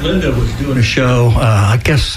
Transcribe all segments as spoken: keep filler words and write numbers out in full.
Linda was doing a show, uh, I guess,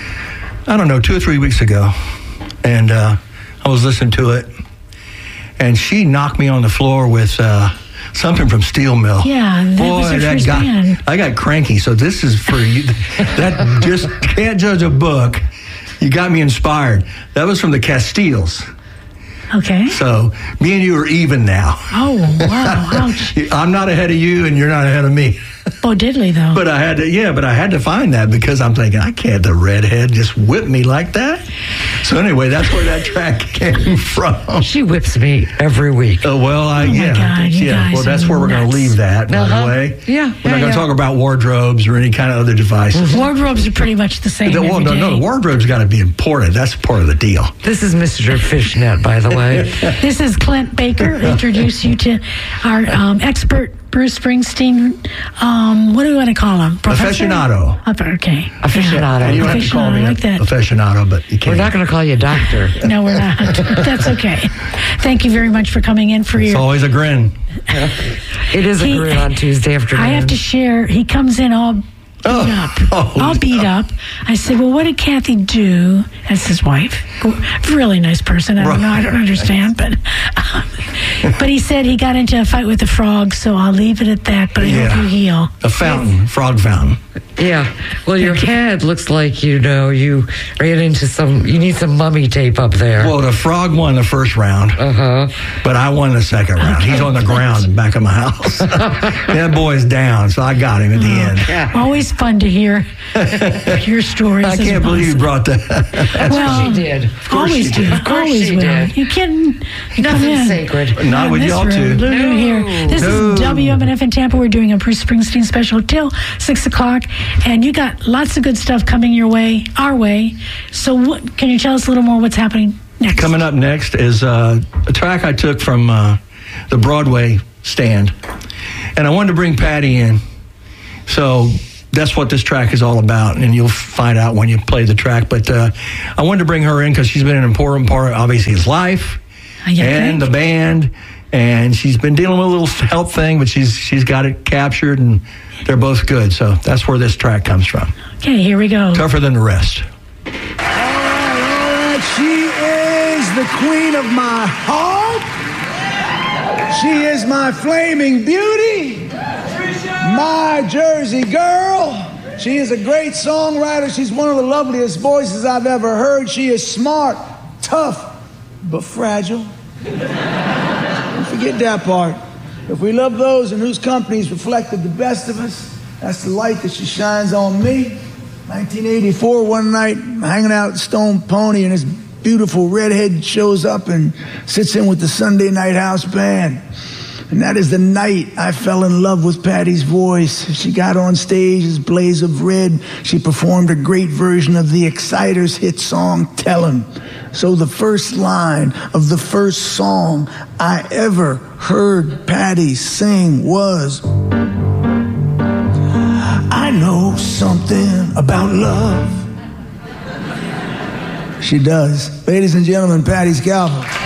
I don't know, two or three weeks ago. And uh, I was listening to it. And she knocked me on the floor with uh, something from Steel Mill. Yeah, that Boy, was her that first got, band. I got cranky, so this is for you. That just can't judge a book. You got me inspired. That was from the Castiles. Okay. So me and you are even now. Oh, wow. Ouch. I'm not ahead of you, and you're not ahead of me. Bo Diddley, though. But I had to, yeah, but I had to find that because I'm thinking, I can't the redhead just whip me like that. So anyway, that's where that track came from. She whips me every week. Oh, well, I, Oh, my yeah. God, you yeah. guys Well, that's are where we're going nuts. to leave that, by Uh-huh. the way. Yeah, We're yeah, not going to yeah. talk about wardrobes or any kind of other devices. Wardrobes are pretty much the same The, well, every no, day. no, the wardrobe's got to be imported. That's part of the deal. This is Mister Fishnet, by the way. This is Clint Baker. Introduce you to our um, expert, Bruce Springsteen. Um, what do we want to call him? Professor? Aficionado. Up- Okay. Aficionado. And you don't have to call Aficionado, me I like that. aficionado, but you We're can't. not going to call you doctor. No, we're not. That's okay. Thank you very much for coming in for It's your. always a grin. It is a He- grid on Tuesday afternoon. I have to share. He comes in all beat Oh. up, Oh, all no. beat up. I said, "Well, what did Kathy do?" That's his wife. Really nice person. I don't know. I don't understand, but um, but he said he got into a fight with a frog. So I'll leave it at that. But I Yeah. hope you heal. A fountain, frog fountain. Yeah. Well, your head looks like, you know, you ran into some, you need some mummy tape up there. Well, the frog won the first round, Uh-huh. but I won the second round. He's on the ground in back of my house. That boy's down, so I got him at the end. Yeah. Always fun to hear your stories. I as can't believe you possible. brought that. Well, She did. Always she do. did. Of course Always she will. did. You can. You come Nothing in. sacred. Not in with this y'all room. two. Lulu No. here. This No. is W M N F in Tampa. We're doing a Bruce Springsteen special till six o'clock, and you got lots of good stuff coming your way, our way. So, what, can you tell us a little more? What's happening next? Coming up next is uh, a track I took from uh, the Broadway stand, and I wanted to bring Patty in. So that's what this track is all about, and you'll find out when you play the track. But uh, I wanted to bring her in because she's been an important part, obviously, his life Uh, you and think? the band. And she's been dealing with a little health thing, but she's she's got it captured, and they're both good. So that's where this track comes from. Okay, here we go. Tougher than the rest. All right, she is the queen of my heart. She is my flaming beauty, my Jersey girl. She is a great songwriter. She's one of the loveliest voices I've ever heard. She is smart, tough, but fragile. Don't forget that part. If we love those in whose companies reflected the best of us, that's the light that she shines on me. nineteen eighty-four, one night, hanging out at Stone Pony, and this beautiful redhead shows up and sits in with the Sunday Night House Band. And that is the night I fell in love with Patty's voice. She got on stage as Blaze of Red. She performed a great version of the Exciters' hit song, Tell 'Em. So the first line of the first song I ever heard Patty sing was, I know something about love. She does. Ladies and gentlemen, Patty Scalva.